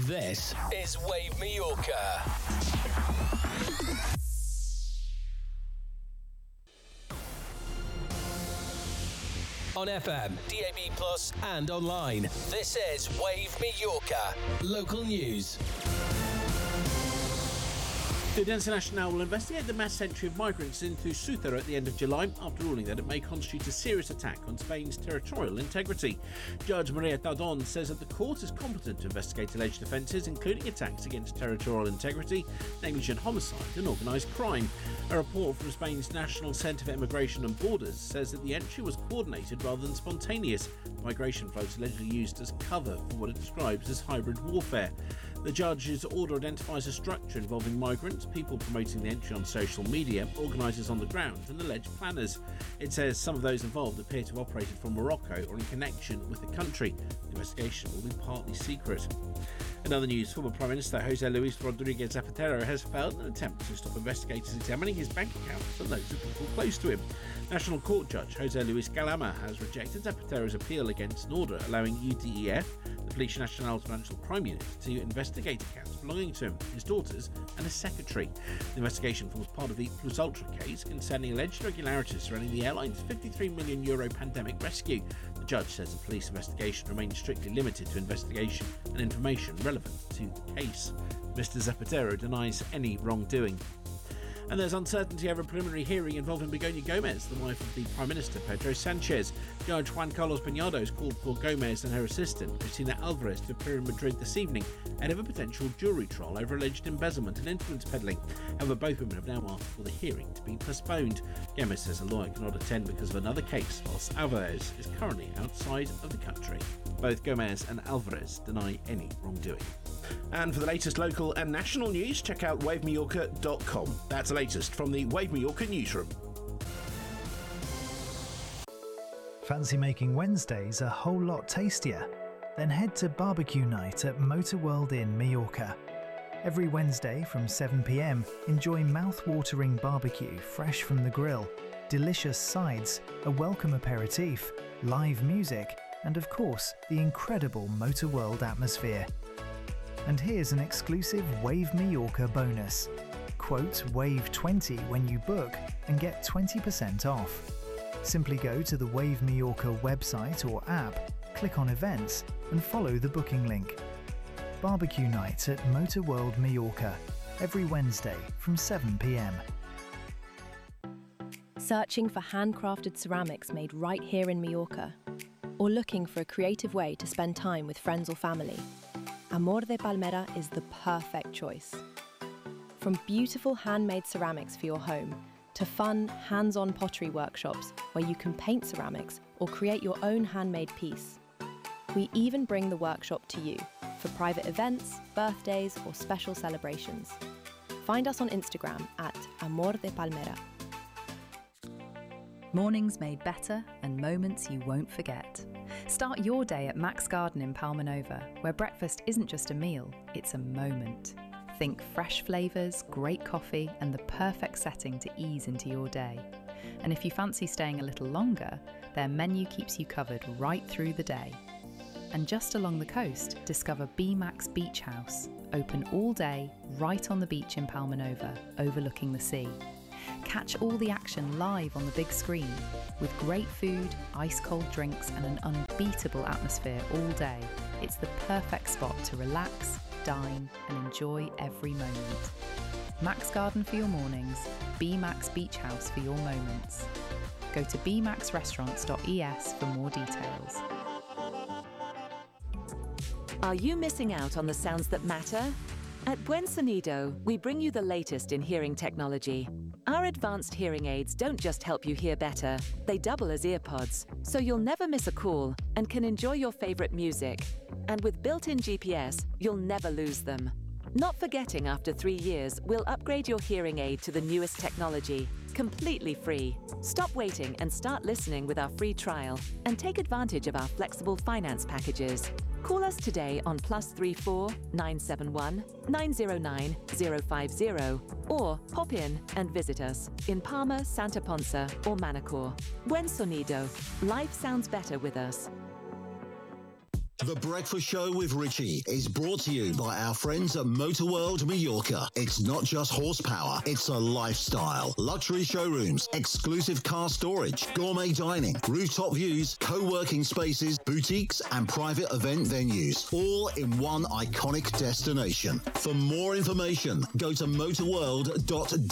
This is Wave Mallorca. On FM, DAB+, and online. This is Wave Mallorca. Local news. The Audiencia Nacional will investigate the mass entry of migrants into Ceuta at the end of July after ruling that it may constitute a serious attack on Spain's territorial integrity. Judge Maria Taldon says that the court is competent to investigate alleged offences, including attacks against territorial integrity, negligent homicide and organised crime. A report from Spain's National Centre for Immigration and Borders says that the entry was coordinated rather than spontaneous. Migration floats allegedly used as cover for what it describes as hybrid warfare. The judge's order identifies a structure involving migrants, people promoting the entry on social media, organisers on the ground and alleged planners. It says some of those involved appear to have operated from Morocco or in connection with the country. The investigation will be partly secret. In other news, former Prime Minister José Luis Rodríguez Zapatero has failed in an attempt to stop investigators examining his bank accounts and those of people close to him. National Court Judge José Luis Galama has rejected Zapatero's appeal against an order allowing UDEF, the Policia Nacional's financial crime unit, to investigate accounts belonging to him, his daughters and his secretary. The investigation forms part of the Plus Ultra case concerning alleged irregularities surrounding the airline's €53 million pandemic rescue. The judge says the police investigation remains strictly limited to investigation and information relevant to the case. Mr. Zapatero denies any wrongdoing. And there's uncertainty over a preliminary hearing involving Begoña Gómez, the wife of the Prime Minister Pedro Sánchez. Judge Juan Carlos Peñado has called for Gómez and her assistant, Cristina Álvarez, to appear in Madrid this evening ahead of a potential jury trial over alleged embezzlement and influence peddling. However, both women have now asked for the hearing to be postponed. Gómez says a lawyer cannot attend because of another case, whilst Álvarez is currently outside of the country. Both Gómez and Álvarez deny any wrongdoing. And for the latest local and national news, check out wavemallorca.com. That's the latest from the Wave Mallorca newsroom. Fancy making Wednesdays a whole lot tastier? Then head to barbecue night at Motor World Inn Mallorca. Every Wednesday from 7 p.m, enjoy mouth-watering barbecue fresh from the grill, delicious sides, a welcome aperitif, live music, and of course, the incredible Motor World atmosphere. And here's an exclusive Wave Mallorca bonus. Quote WAVE20 when you book and get 20% off. Simply go to the Wave Mallorca website or app, click on events and follow the booking link. Barbecue night at Motor World Mallorca, every Wednesday from 7 p.m. Searching for handcrafted ceramics made right here in Mallorca? Or looking for a creative way to spend time with friends or family? Amor de Palmera is the perfect choice. From beautiful handmade ceramics for your home to fun, hands-on pottery workshops where you can paint ceramics or create your own handmade piece. We even bring the workshop to you for private events, birthdays or special celebrations. Find us on Instagram at Amor de Palmera. Mornings made better and moments you won't forget. Start your day at Max Garden in Palma Nova, where breakfast isn't just a meal, it's a moment. Think fresh flavours, great coffee, and the perfect setting to ease into your day. And if you fancy staying a little longer, their menu keeps you covered right through the day. And just along the coast, discover B-Max Beach House, open all day, right on the beach in Palma Nova, overlooking the sea. Catch all the action live on the big screen, with great food, ice-cold drinks and an unbeatable atmosphere all day. It's the perfect spot to relax, dine and enjoy every moment. Max Garden for your mornings, B-Max Beach House for your moments. Go to bmaxrestaurants.es for more details. Are you missing out on the sounds that matter? At Buen Sonido, we bring you the latest in hearing technology. Our advanced hearing aids don't just help you hear better, they double as earpods, so you'll never miss a call and can enjoy your favorite music. And with built-in GPS, you'll never lose them. Not forgetting after 3 years, we'll upgrade your hearing aid to the newest technology, completely free. Stop waiting and start listening with our free trial and take advantage of our flexible finance packages. Call us today on +34 971 909 050 or pop in and visit us in Palma, Santa Ponsa or Manacor. Buen Sonido. Life sounds better with us. The Breakfast Show with Richie is brought to you by our friends at Motor World Mallorca. It's not just horsepower, it's a lifestyle. Luxury showrooms, exclusive car storage, gourmet dining, rooftop views, co-working spaces, boutiques and private event venues, all in one iconic destination. For more information, go to motorworld.de.